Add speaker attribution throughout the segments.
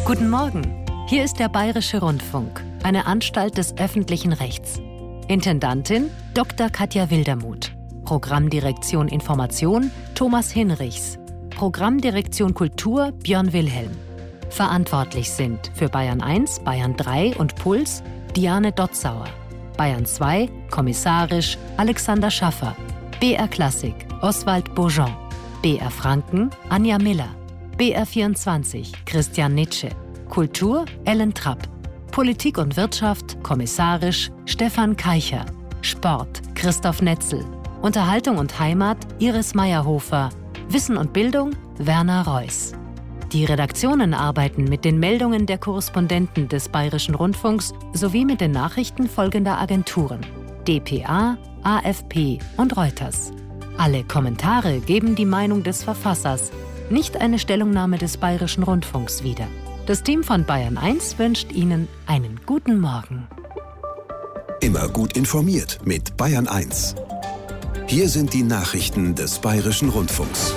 Speaker 1: Guten Morgen, hier ist der Bayerische Rundfunk, eine Anstalt des öffentlichen Rechts. Intendantin Dr. Katja Wildermuth. Programmdirektion Information Thomas Hinrichs. Programmdirektion Kultur Björn Wilhelm. Verantwortlich sind für Bayern 1, Bayern 3 und Puls Diane Dotzauer. Bayern 2, kommissarisch Alexander Schaffer. BR Klassik Oswald Bourgeon. BR Franken Anja Miller. BR24 Christian Nitsche. Kultur Ellen Trapp. Politik und Wirtschaft kommissarisch Stefan Keicher. Sport Christoph Netzel. Unterhaltung und Heimat Iris Meyerhofer. Wissen und Bildung Werner Reuss. Die Redaktionen arbeiten mit den Meldungen der Korrespondenten des Bayerischen Rundfunks sowie mit den Nachrichten folgender Agenturen: dpa, AFP und Reuters. Alle Kommentare geben die Meinung des Verfassers, nicht eine Stellungnahme des Bayerischen Rundfunks wieder. Das Team von Bayern 1 wünscht Ihnen einen guten Morgen.
Speaker 2: Immer gut informiert mit Bayern 1. Hier sind die Nachrichten des Bayerischen Rundfunks.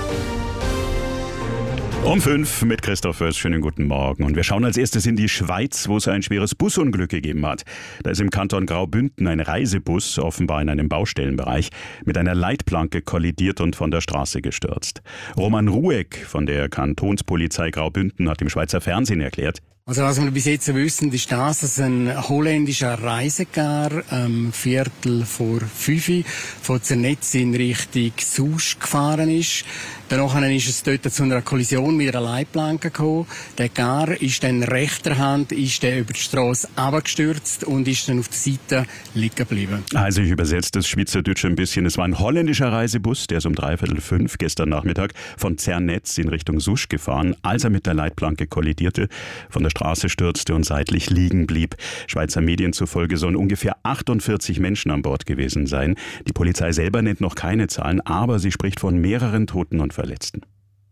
Speaker 3: Um 5 mit Christoph Föß. Schönen guten Morgen. Und wir schauen als erstes in die Schweiz, wo es ein schweres Busunglück gegeben hat. Da ist im Kanton Graubünden ein Reisebus, offenbar in einem Baustellenbereich, mit einer Leitplanke kollidiert und von der Straße gestürzt. Roman Rueck von der Kantonspolizei Graubünden hat dem Schweizer Fernsehen erklärt:
Speaker 4: Also was wir bis jetzt wissen, ist das, dass ein holländischer Reisegar Viertel vor 5 von Zernetz in Richtung Susch gefahren ist. Danach ist es dort zu einer Kollision mit einer Leitplanke gekommen. Der Gar ist dann rechter Hand über die Strasse runtergestürzt und ist dann auf der Seite liegen geblieben.
Speaker 3: Also ich übersetze das Schweizerdeutsche ein bisschen. Es war ein holländischer Reisebus, der ist um 3:45 gestern Nachmittag von Zernetz in Richtung Susch gefahren, als er mit der Leitplanke kollidierte, von der Straße stürzte und seitlich liegen blieb. Schweizer Medien zufolge sollen ungefähr 48 Menschen an Bord gewesen sein. Die Polizei selber nennt noch keine Zahlen, aber sie spricht von mehreren Toten und Verletzten.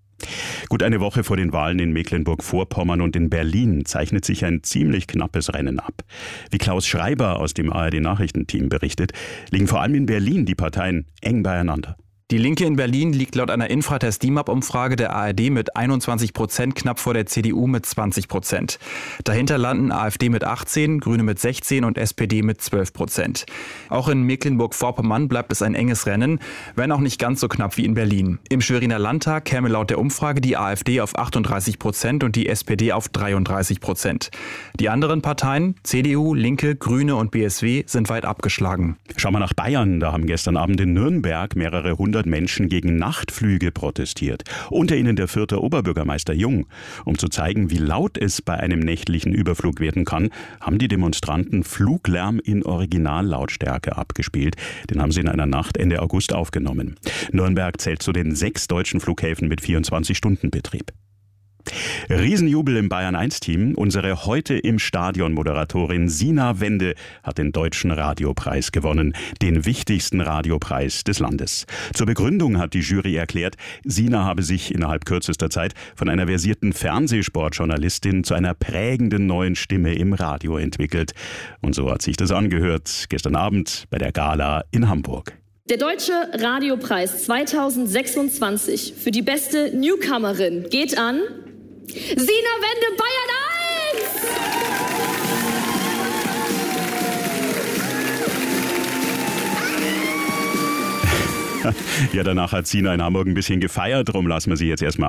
Speaker 3: Gut eine Woche vor den Wahlen in Mecklenburg-Vorpommern und in Berlin zeichnet sich ein ziemlich knappes Rennen ab. Wie Klaus Schreiber aus dem ARD-Nachrichtenteam berichtet, liegen vor allem in Berlin die Parteien eng beieinander.
Speaker 5: Die Linke in Berlin liegt laut einer Infratest-DIMAP-Umfrage der ARD mit 21% knapp vor der CDU mit 20%. Dahinter landen AfD mit 18%, Grüne mit 16% und SPD mit 12%. Auch in Mecklenburg-Vorpommern bleibt es ein enges Rennen, wenn auch nicht ganz so knapp wie in Berlin. Im Schweriner Landtag käme laut der Umfrage die AfD auf 38% und die SPD auf 33%. Die anderen Parteien, CDU, Linke, Grüne und BSW, sind weit abgeschlagen.
Speaker 3: Schauen wir nach Bayern. Da haben gestern Abend in Nürnberg mehrere hundert Menschen gegen Nachtflüge protestiert. Unter ihnen der Fürther Oberbürgermeister Jung. Um zu zeigen, wie laut es bei einem nächtlichen Überflug werden kann, haben die Demonstranten Fluglärm in Originallautstärke abgespielt. Den haben sie in einer Nacht Ende August aufgenommen. Nürnberg zählt zu den 6 deutschen Flughäfen mit 24-Stunden-Betrieb. Riesenjubel im Bayern-1-Team. Unsere heute im Stadion-Moderatorin Sina Wende hat den Deutschen Radiopreis gewonnen, den wichtigsten Radiopreis des Landes. Zur Begründung hat die Jury erklärt, Sina habe sich innerhalb kürzester Zeit von einer versierten Fernsehsportjournalistin zu einer prägenden neuen Stimme im Radio entwickelt. Und so hat sich das angehört gestern Abend bei der Gala in Hamburg.
Speaker 6: Der Deutsche Radiopreis 2026 für die beste Newcomerin geht an Sina Wende, Bayern
Speaker 3: 1! Ja, danach hat Sina in Hamburg ein bisschen gefeiert, darum lassen wir sie jetzt erstmal